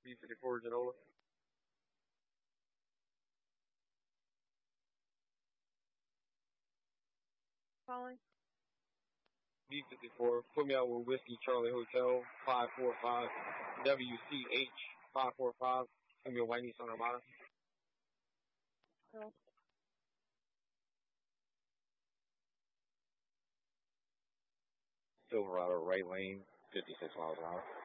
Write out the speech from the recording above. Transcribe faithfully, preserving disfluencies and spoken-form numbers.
B fifty-four Genola. Calling. B fifty-four, put me out with Whiskey Charlie Hotel five four five W C H five four five. Give me a white Nissan Armada. Hello. Silverado right lane, fifty-six miles an hour.